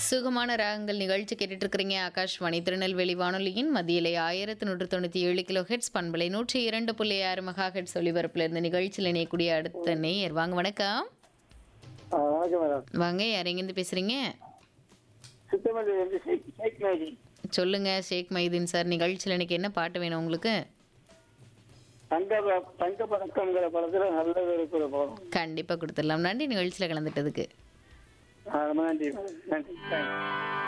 சுகமான ராகங்கள் நிகழ்ச்சி கேட்டுட்டு இருக்கிறீங்க. ஆகாஷ்வாணி திருநெல்வேலி வானொலியின் மத்தியிலே 1197 கிலோ ஹெட்ஸ் பண்பலை 102.6 மெகா ஹெட்ஸ் ஒலிபரப்புல இருந்து நிகழ்ச்சியில் இணையக்கூடிய அடுத்த நேயர். வாங்க, வணக்கம். வணக்கம் மேடம். வாங்க, யார் எங்கேருந்து பேசுறீங்க? சித்தமல்லியிலிருந்து ஷேக் மைதீன். சொல்லுங்க ஷேக் மைதீன் சார், நிகழ்ச்சியில் இன்னைக்கு என்ன பாட்டு வேணும் உங்களுக்கு? தங்க பதக்கங்கிற படத்துல நல்ல இருக்கிற படம். கண்டிப்பா கொடுத்துடலாம். நன்றி நிகழ்ச்சியில் கலந்துட்டதுக்கு. ரொம்ப நன்றி.